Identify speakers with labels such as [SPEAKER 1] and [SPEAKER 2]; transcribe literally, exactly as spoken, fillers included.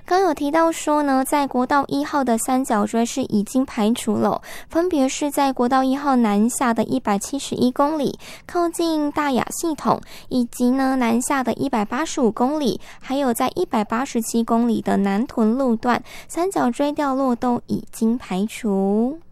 [SPEAKER 1] 刚有提到说呢，在国道一号的三角锥是已经排除了，分别是在国道一号南下的一百七十一公里，靠近大雅系统，以及呢南下的一百八十五公里，还有在一百八十七公里的南屯路段，三角锥掉落都已经排除。